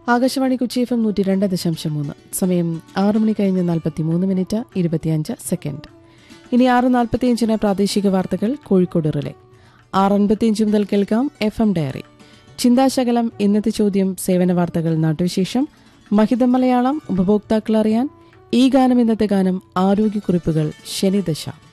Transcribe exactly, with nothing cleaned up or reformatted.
Akashvani Kochi F M നൂറ്റി രണ്ട് ദശാംശം മൂന്ന്. സമയം ആറ് മണി കഴിഞ്ഞ് നാൽപ്പത്തി മൂന്ന് മിനിറ്റ് ഇരുപത്തിയഞ്ച് സെക്കൻഡ്. ഇനി ആറ് നാൽപ്പത്തിയഞ്ചിന് പ്രാദേശിക വാർത്തകൾ കോഴിക്കോട് റിലേ. ആറ് അൻപത്തിയഞ്ച് മുതൽ കേൾക്കാം എഫ് എം ഡയറി. ചിന്താശകലം, ഇന്നത്തെ ചോദ്യം, സേവന വാർത്തകൾ, നാട്ടുവിശേഷം, മഹിതം മലയാളം, ഉപഭോക്താക്കൾ അറിയാൻ, ഈ ഗാനം, ഇന്നത്തെ ഗാനം, ആരോഗ്യക്കുറിപ്പുകൾ, ശനിദശ.